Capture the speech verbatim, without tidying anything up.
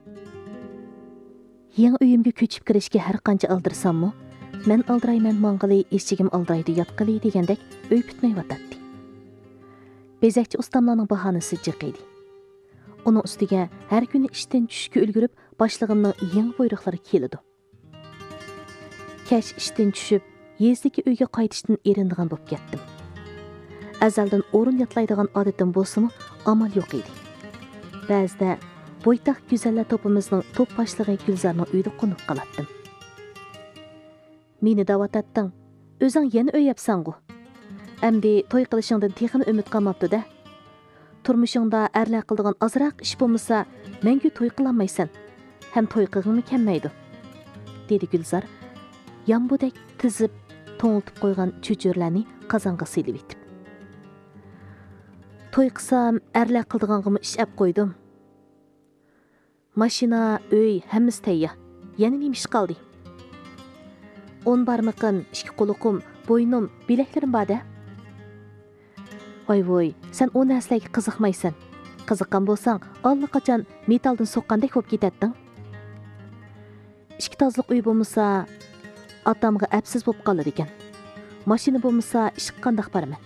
Yangi uyimga ko'chib kirishga har qancha aldirsammi, men aldirayman mang'ili, eshigim aldiraydi yotqili degandek uy bitmayotadi. Bezakchi ustamlarning bahonasi jiq edi. Uning ustiga har kuni ishdan tushishga ulgurib, boshlig'imning yangi buyruqlari keladi. Kash ishdan tushib, yezdagi uyga qaytishdan erindigan bo'lib ketdim. Azaldan o'rin yotlaydigan odatim bo'lsa-mu, amal yo'q edi. Ba'zida bo'ytaq go'zallar topimizning top boshlig'i Gulzarning uyida qo'nib qolatdim. Meni da'vatatding, o'zing yana uy yapsan-ku. Amdi to'y qilishingdan texini umid qilmabdi-da. Turmushingda erlar qildigan azroq ish bo'lmasa, menga to'y qilolmaysan. Ham to'y qilg'ingmi kelmaydi, dedi Gulzar. Yambudek tizib, to'ngiltib qo'ygan cho'churlarni qozonga silib etib. To'y qilsam, erlar qildiganimni ish ap qo'ydim. Mashina, uy, hammasi tayyor. Yana nima ish qoldi? o'n barmaqim, ikki qo'liqim, bo'ynim, bilaklarim bor-da. Voy voy, sen o narsalarga qiziqmaysan. Qiziqqan bo'lsang, allaqachon metaldan so'qqandek bo'lib ketading. Ikki tozliq uy bo'lmasa, otamga apsiz bo'lib qoladi ekan. Mashina bo'lmasa, ish qandoq baraman?